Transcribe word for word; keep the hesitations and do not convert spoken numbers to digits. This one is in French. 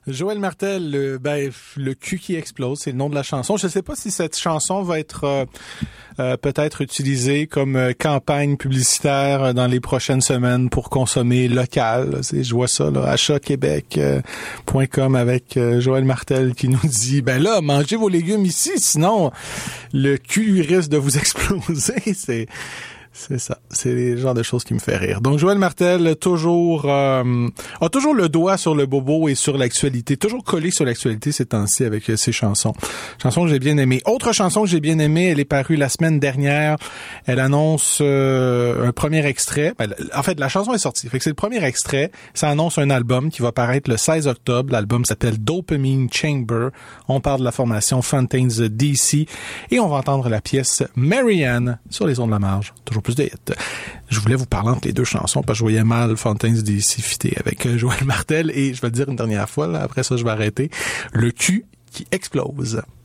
Joël Martel, le, ben, le cul qui explose, c'est le nom de la chanson. Je ne sais pas si cette chanson va être euh, euh, peut-être utilisée comme euh, campagne publicitaire dans les prochaines semaines pour consommer local. C'est, je vois ça, là, achat québec point com avec euh, Joël Martel qui nous dit, ben là, mangez vos légumes ici, sinon le cul risque de vous exploser. C'est... C'est ça. C'est le genre de choses qui me fait rire. Donc, Joël Martel, toujours, euh, a toujours le doigt sur le bobo et sur l'actualité. Toujours collé sur l'actualité ces temps-ci avec euh, ses chansons. Chanson que j'ai bien aimée. Autre chanson que j'ai bien aimée, elle est parue la semaine dernière. Elle annonce euh, un premier extrait. Ben, en fait, la chanson est sortie. Fait que c'est le premier extrait. Ça annonce un album qui va paraître le seize octobre. L'album s'appelle Dopamine Chamber. On parle de la formation Fontaines D C. Et on va entendre la pièce Marianne sur les ondes de la marge. Toujours plus de hits. Je voulais vous parler entre les deux chansons parce que je voyais mal Fontaines D C fité avec Joël Martel et je vais le dire une dernière fois, là, après ça je vais arrêter. Le cul qui explose.